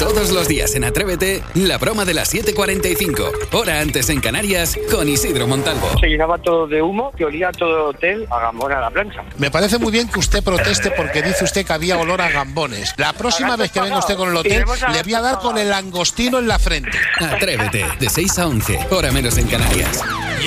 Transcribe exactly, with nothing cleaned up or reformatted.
Todos los días en Atrévete, la broma de las siete cuarenta y cinco, hora antes en Canarias, con Isidro Montalvo. Se llenaba todo de humo, que olía todo el hotel a gambón a la plancha. Me parece muy bien que usted proteste porque dice usted que había olor a gambones. La próxima vez que venga usted con el hotel, le voy a dar con el langostino en la frente. Atrévete, de seis a once, hora menos en Canarias.